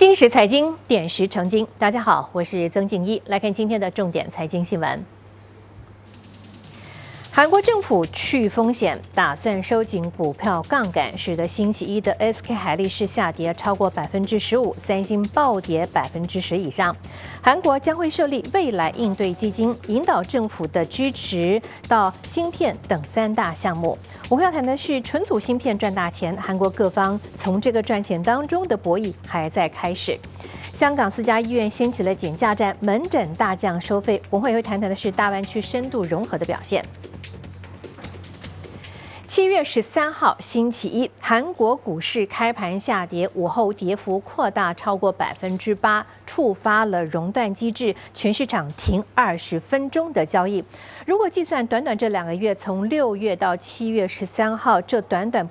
今时财经，点石成金。大家好，我是曾静一，来看今天的重点财经新闻。韩国政府去风险，打算收紧股票杠杆，使得星期一的 SK 海力士下跌超过15%，三星暴跌10%以上。韩国将会设立未来应对基金，引导政府的支持到芯片等3大项目。我们要谈的是纯组芯片赚大钱，韩国各方从这个赚钱当中的博弈还在开始。香港4家医院掀起了减价战，门诊大降收费。我们也会谈的是大湾区深度融合的表现。7月13号星期一，韩国股市开盘下跌，午后跌幅扩大超过8%，触发了熔断机制，全市场停20分钟的交易。如果计算短短这2个月，从6月到7月13号这短短